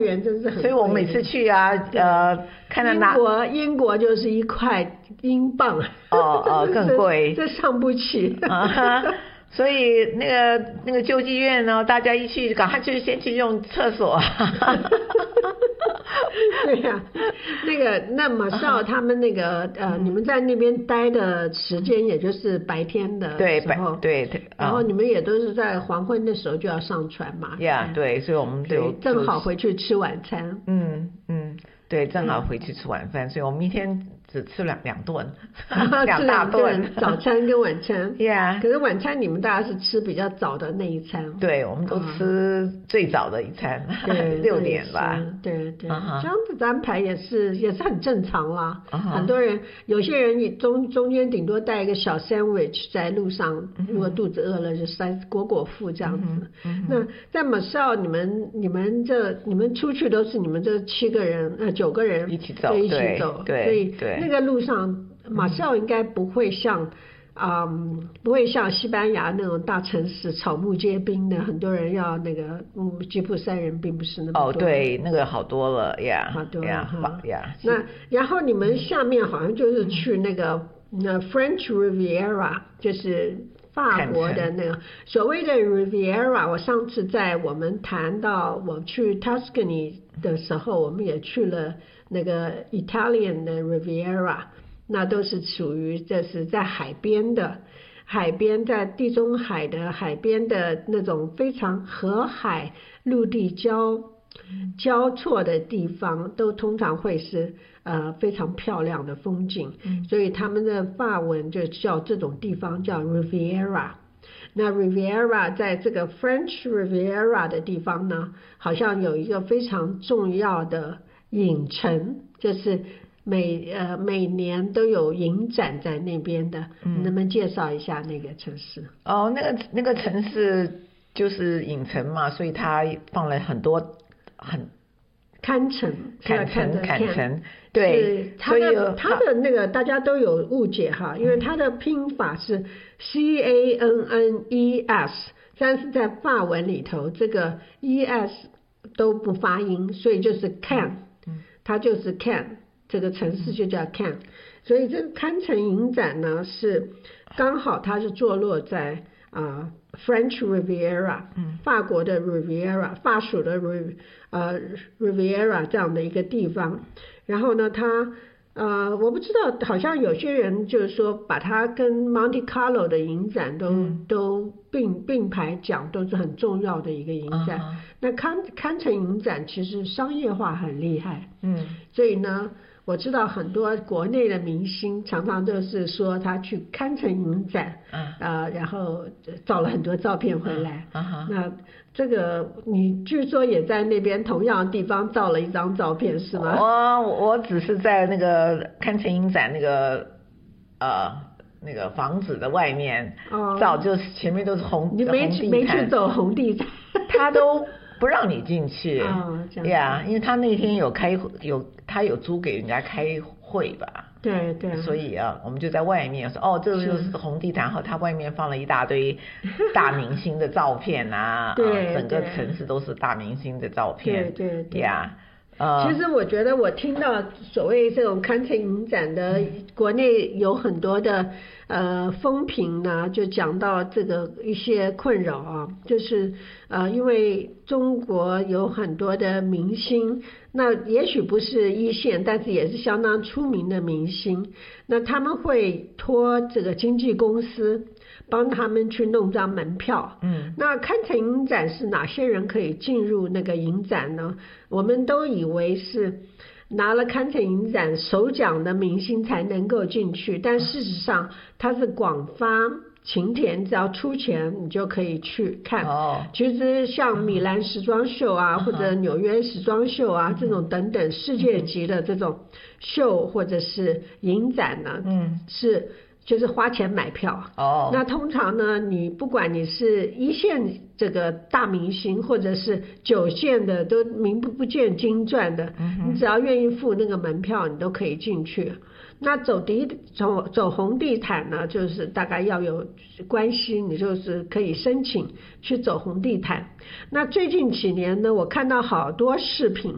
园真是很贵， 所以我每次去啊，看到英国就是1块英镑， 更贵， 这上不起。 所以那个救济院呢，大家一去赶快就先去用厕所。 对呀，那马绍他们那个你们在那边待的时间也就是白天的时候， 对， 然后你们也都是在黄昏的时候就要上船嘛。 对，所以我们就正好回去吃晚餐。 对，正好回去吃晚饭，所以我们一天只吃两顿，2大顿， 早餐跟晚餐。 可是晚餐你们大家是吃比较早的那一餐。 对，我们都吃最早的一餐，6点吧。 对，这样子的安排也是很正常啦。很多人，有些人中间顶多带一个小 sandwich 在路上，如果肚子饿了就果腹这样子。那在马绍你们出去都是你们这9个人9个人一起走， 对，所以那个路上马绍应该不会像西班牙那种大城市草木皆兵的，很多人要那个吉普赛人并不是那么多。 对，那个好多了好多了那然后你们下面好像就是去那个French Riviera， 就是法国的那个所谓的 Riviera。我上次在我们谈到我去 Tuscany 的时候，我们也去了那个 Italian 的 Riviera， 那都是属于这是在海边在地中海的海边的那种非常河海陆地交错的地方，都通常会是非常漂亮的风景。所以他们的法文就叫这种地方叫 Riviera。那 Riviera 在这个 French Riviera 的地方呢，好像有一个非常重要的影城，就是每年都有影展在那边的。你能不能介绍一下那个城市？ 那个城市就是影城嘛，所以它放了很多坎城， 对， 它的那个大家都有误解哈，因为它的拼法是 CANNES， 但是在法文里头这个 ES 都不发音，所以就是 Cannes，它就是 Cannes， 这个城市就叫 Cannes。所以这个坎城影展呢是刚好它是坐落在French Riviera， 法国的 Riviera， 法属的Riviera 这样的一个地方。然后呢我不知道，好像有些人就是说把它跟 Monte Carlo 的影展都并排讲，都是很重要的一个影展。那坎城影展其实商业化很厉害，所以呢我知道很多国内的明星常常都是说他去坎城影展，然后找了很多照片回来。那这个你据说也在那边同样的地方照了一张照片是吗？ 我只是在那个坎城影展那个房子的外面照，就是前面都是红地毯。 你没去走红地毯？ 他都不让你进去。因为他那天他有租给人家开会吧。 对， 所以我们就在外面说这个就是红地毯，他外面放了一大堆大明星的照片整个城市都是大明星的照片。 对。 其实我觉得我听到所谓这种坎城影展的国内有很多的风评呢，就讲到这个一些困扰就是因为中国有很多的明星，那也许不是一线，但是也是相当出名的明星，那他们会托这个经纪公司帮他们去弄张门票。那坎城影展是哪些人可以进入那个影展呢？我们都以为是拿了坎城影展首奖的明星才能够进去，但事实上它是广发请帖，只要出钱你就可以去看。其实像米兰时装秀或者纽约时装秀这种等等世界级的这种秀或者是影展呢，就是花钱买票。那通常呢，你不管你是一线这个大明星，或者是9线的都名不见经传的，你只要愿意付那个门票，你都可以进去。那走红地毯呢，就是大概要有关系，你就是可以申请去走红地毯。那最近几年呢，我看到好多视频